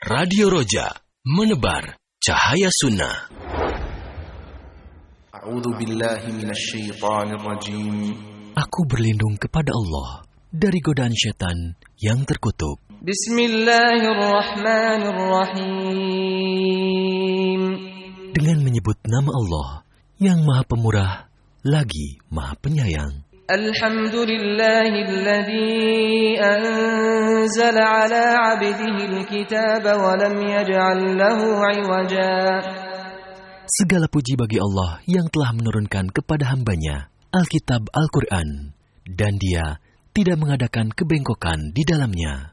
Radio Roja, menebar cahaya sunnah. A'udzu billahi minasyaitonir rajim. Aku berlindung kepada Allah dari godaan setan yang terkutuk. Bismillahirrahmanirrahim. Dengan menyebut nama Allah yang Maha Pemurah lagi Maha Penyayang. Alhamdulillahilladzi anzala 'ala 'abdihi al-kitaba wa lam yaj'al lahu 'iwaja. Segala puji bagi Allah yang telah menurunkan kepada hambanya Alkitab Al-Quran, dan Dia tidak mengadakan kebengkokan di dalamnya.